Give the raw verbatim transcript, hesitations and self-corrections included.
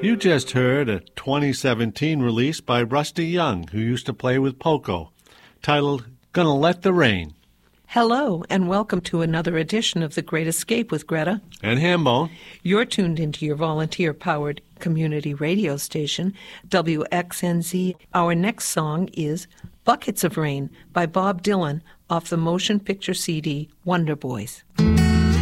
You just heard a twenty seventeen release by Rusty Young, who used to play with Poco, titled Gonna Let the Rain. Hello, and welcome to another edition of The Great Escape with Greta and Hambone. You're tuned into your volunteer-powered community radio station, W X N Z. Our next song is Buckets of Rain by Bob Dylan off the motion picture C D Wonder Boys.